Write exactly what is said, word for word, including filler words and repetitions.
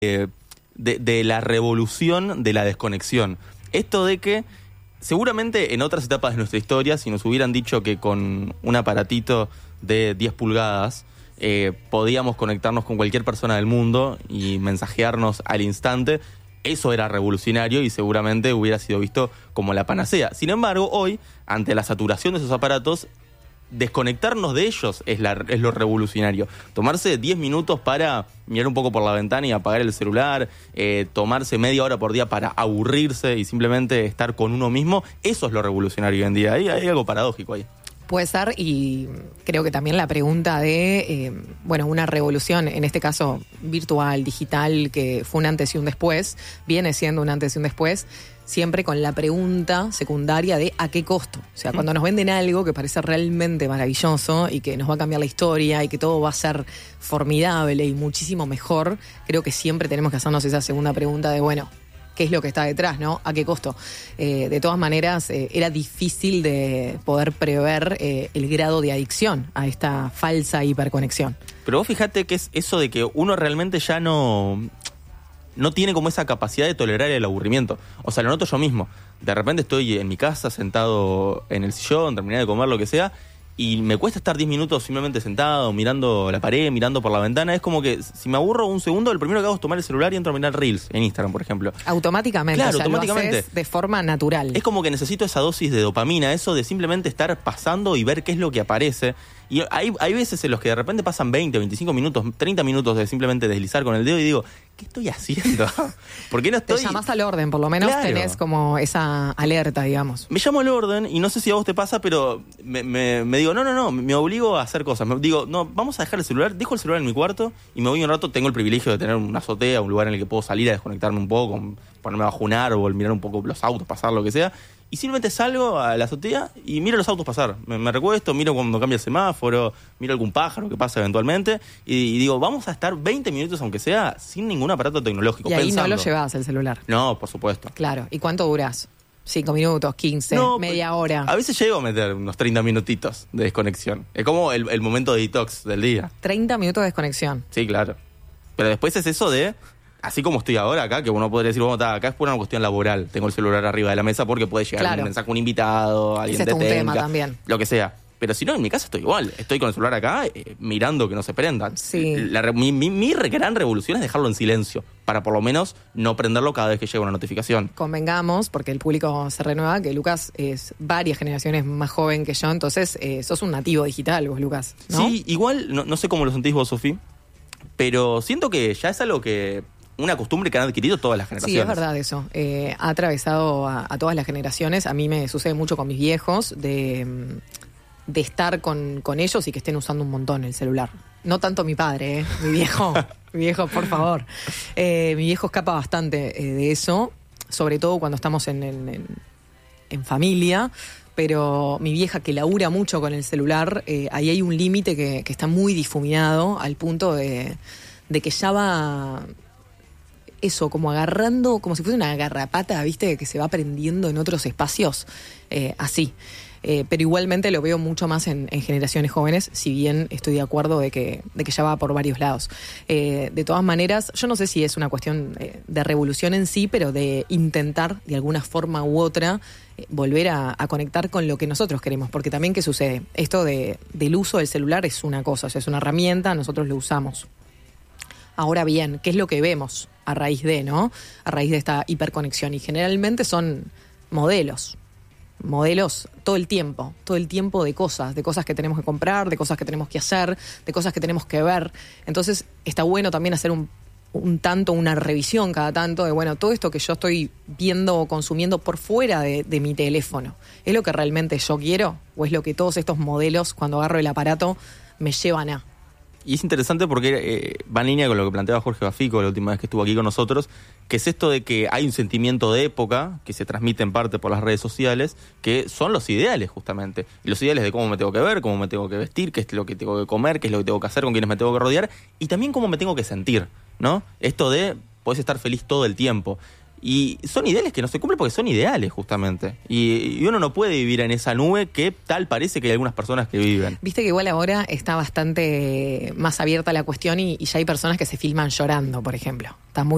eh, de, de la revolución de la desconexión. Esto de que seguramente en otras etapas de nuestra historia, si nos hubieran dicho que con un aparatito de diez pulgadas eh, podíamos conectarnos con cualquier persona del mundo y mensajearnos al instante, eso era revolucionario y seguramente hubiera sido visto como la panacea. Sin embargo, hoy, ante la saturación de esos aparatos, desconectarnos de ellos es, la, es lo revolucionario. Tomarse diez minutos para mirar un poco por la ventana y apagar el celular, eh, tomarse media hora por día para aburrirse y simplemente estar con uno mismo, eso es lo revolucionario hoy en día. Hay, hay algo paradójico ahí. Puede ser, y creo que también la pregunta de, eh, bueno, una revolución, en este caso virtual, digital, que fue un antes y un después, viene siendo un antes y un después, siempre con la pregunta secundaria de ¿a qué costo? O sea, cuando nos venden algo que parece realmente maravilloso y que nos va a cambiar la historia y que todo va a ser formidable y muchísimo mejor, creo que siempre tenemos que hacernos esa segunda pregunta de, bueno, ¿qué es lo que está detrás, no? ¿A qué costo? Eh, de todas maneras, eh, era difícil de poder prever eh, el grado de adicción a esta falsa hiperconexión. Pero vos fíjate que es eso de que uno realmente ya no, no tiene como esa capacidad de tolerar el aburrimiento. O sea, lo noto yo mismo. De repente estoy en mi casa, sentado en el sillón, terminé de comer, lo que sea, y me cuesta estar diez minutos simplemente sentado, mirando la pared, mirando por la ventana. Es como que si me aburro un segundo, lo primero que hago es tomar el celular y entro a mirar Reels en Instagram, por ejemplo. Automáticamente, claro, o sea, automáticamente. Lo haces de forma natural. Es como que necesito esa dosis de dopamina, eso de simplemente estar pasando y ver qué es lo que aparece. Y hay, hay veces en los que de repente pasan veinte, veinticinco minutos, treinta minutos de simplemente deslizar con el dedo y digo, ¿qué estoy haciendo? ¿Por qué no estoy...? Te llamás al orden, por lo menos claro. Tenés como esa alerta, digamos. Me llamo al orden y no sé si a vos te pasa, pero me, me, me digo, no, no, no, me obligo a hacer cosas. Me digo, no, vamos a dejar el celular, dejo el celular en mi cuarto y me voy un rato. Tengo el privilegio de tener una azotea, un lugar en el que puedo salir a desconectarme un poco, ponerme bajo un árbol, mirar un poco los autos pasar, lo que sea. Y simplemente salgo a la azotea y miro los autos pasar. Me, me recuesto, miro cuando cambia el semáforo, miro algún pájaro que pasa eventualmente y, y digo, vamos a estar veinte minutos, aunque sea, sin ningún aparato tecnológico. Y ahí pensando. no lo llevas el celular. No, por supuesto. Claro. ¿Y cuánto duras? Cinco minutos, quince, no, media hora. A veces llego a meter unos treinta minutitos de desconexión. Es como el, el momento de detox del día. treinta minutos de desconexión. Sí, claro. Pero después es eso de... Así como estoy ahora acá, que uno podría decir, bueno, acá es por una cuestión laboral. Tengo el celular arriba de la mesa porque puede llegar claro. un mensaje a un invitado, alguien Ese te es un tenga, tema también. Lo que sea. Pero si no, en mi casa estoy igual. Estoy con el celular acá, eh, mirando que no se prendan. Sí. La, mi, mi, mi gran revolución es dejarlo en silencio, para por lo menos no prenderlo cada vez que llega una notificación. Convengamos, porque el público se renueva, que Lucas es varias generaciones más joven que yo, entonces eh, sos un nativo digital vos, Lucas, ¿no? Sí, igual, no, no sé cómo lo sentís vos, Sofí, pero siento que ya es algo que... una costumbre que han adquirido todas las generaciones. Sí, es verdad eso. Eh, ha atravesado a, a todas las generaciones. A mí me sucede mucho con mis viejos de, de estar con, con ellos y que estén usando un montón el celular. No tanto mi padre, ¿eh? Mi viejo, mi viejo, por favor. Eh, mi viejo escapa bastante eh, de eso, sobre todo cuando estamos en, en, en, en familia. Pero mi vieja, que labura mucho con el celular, eh, ahí hay un límite que, que está muy difuminado al punto de, de que ya va... eso, como agarrando, como si fuese una garrapata, ¿viste? Que se va prendiendo en otros espacios, eh, así. Eh, pero igualmente lo veo mucho más en, en generaciones jóvenes, si bien estoy de acuerdo de que, de que ya va por varios lados. Eh, de todas maneras, yo no sé si es una cuestión eh, de revolución en sí, pero de intentar, de alguna forma u otra, eh, volver a, a conectar con lo que nosotros queremos. Porque también, ¿qué sucede? Esto de, del uso del celular es una cosa, o sea, es una herramienta, nosotros lo usamos. Ahora bien, ¿qué es lo que vemos a raíz de, ¿no? A raíz de esta hiperconexión. Y generalmente son modelos. Modelos todo el tiempo. Todo el tiempo de cosas. De cosas que tenemos que comprar, de cosas que tenemos que hacer, de cosas que tenemos que ver. Entonces está bueno también hacer un, un tanto, una revisión cada tanto de, bueno, todo esto que yo estoy viendo o consumiendo por fuera de, de mi teléfono, ¿es lo que realmente yo quiero? ¿O es lo que todos estos modelos, cuando agarro el aparato, me llevan a? Y es interesante porque eh, va en línea con lo que planteaba Jorge Bafico la última vez que estuvo aquí con nosotros, que es esto de que hay un sentimiento de época que se transmite en parte por las redes sociales, que son los ideales justamente. Y los ideales de cómo me tengo que ver, cómo me tengo que vestir, qué es lo que tengo que comer, qué es lo que tengo que hacer, con quiénes me tengo que rodear, y también cómo me tengo que sentir, ¿no? Esto de podés estar feliz todo el tiempo. Y son ideales que no se cumplen porque son ideales, justamente. Y, y uno no puede vivir en esa nube que tal parece que hay algunas personas que viven. Viste que igual ahora está bastante más abierta la cuestión y, y ya hay personas que se filman llorando, por ejemplo. Está muy